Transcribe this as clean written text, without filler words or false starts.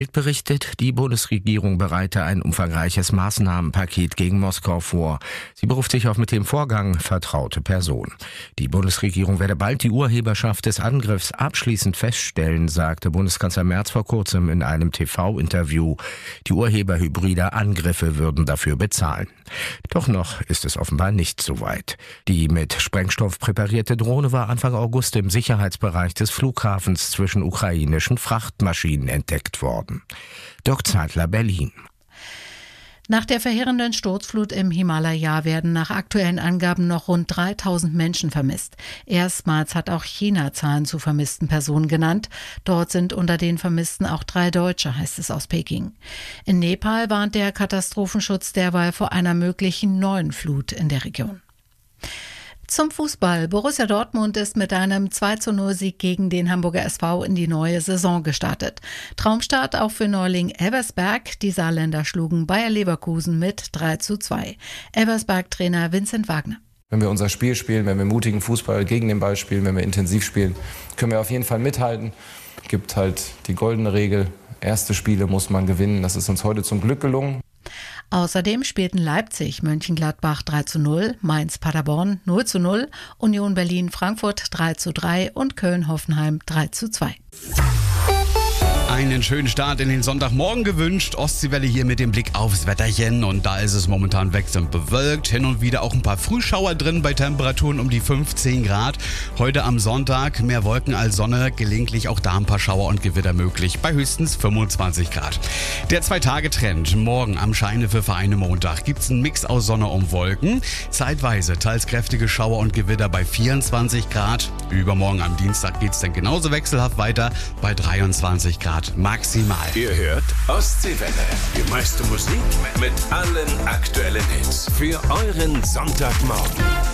Bild berichtet, die Bundesregierung bereite ein umfangreiches Maßnahmenpaket gegen Moskau vor. Sie beruft sich auf mit dem Vorgang vertraute Personen. Die Bundesregierung werde bald die Urheberschaft des Angriffs abschließend feststellen, sagte Bundeskanzler Merz vor kurzem in einem TV-Interview. Die Urheber hybrider Angriffe würden dafür bezahlen. Doch noch ist es offenbar nicht so weit. Die mit Sprengstoff präparierte Drohne war Anfang August im Sicherheitsbereich des Flughafens zwischen ukrainischen Frachtmaschinen entdeckt worden. Dirk Zeitler, Berlin. Nach der verheerenden Sturzflut im Himalaya werden nach aktuellen Angaben noch rund 3000 Menschen vermisst. Erstmals hat auch China Zahlen zu vermissten Personen genannt. Dort sind unter den Vermissten auch 3 Deutsche, heißt es aus Peking. In Nepal warnt der Katastrophenschutz derweil vor einer möglichen neuen Flut in der Region. Zum Fußball. Borussia Dortmund ist mit einem 2:0-Sieg gegen den Hamburger SV in die neue Saison gestartet. Traumstart auch für Neuling Elversberg. Die Saarländer schlugen Bayer Leverkusen mit 3:2. Elversberg-Trainer Vincent Wagner. Wenn wir unser Spiel spielen, wenn wir mutigen Fußball gegen den Ball spielen, wenn wir intensiv spielen, können wir auf jeden Fall mithalten. Gibt halt die goldene Regel, erste Spiele muss man gewinnen. Das ist uns heute zum Glück gelungen. Außerdem spielten Leipzig, Mönchengladbach 3:0, Mainz Paderborn 0:0, Union Berlin Frankfurt 3:3 und Köln Hoffenheim 3:2. Einen schönen Start in den Sonntagmorgen gewünscht. Ostseewelle hier mit dem Blick aufs Wetterchen. Und da ist es momentan wechselnd bewölkt. Hin und wieder auch ein paar Frühschauer drin bei Temperaturen um die 15 Grad. Heute am Sonntag mehr Wolken als Sonne. Gelegentlich auch da ein paar Schauer und Gewitter möglich. Bei höchstens 25 Grad. Der 2-Tage-Trend. Morgen am Scheinepfiffer einem Montag gibt's einen Mix aus Sonne und Wolken. Zeitweise teils kräftige Schauer und Gewitter bei 24 Grad. Übermorgen am Dienstag geht's dann genauso wechselhaft weiter bei 23 Grad. Maximal. Ihr hört Ostseewelle. Die meiste Musik mit allen aktuellen Hits. Für euren Sonntagmorgen.